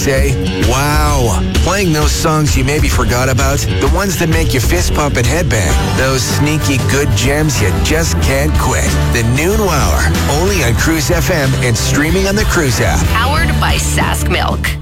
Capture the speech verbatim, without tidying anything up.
Say, wow. Playing those songs you maybe forgot about, the ones that make you fist pump and headbang, those sneaky good gems you just can't quit. The Noon Wower, only on Cruise F M and streaming on the Cruise app. Powered by Sask Milk.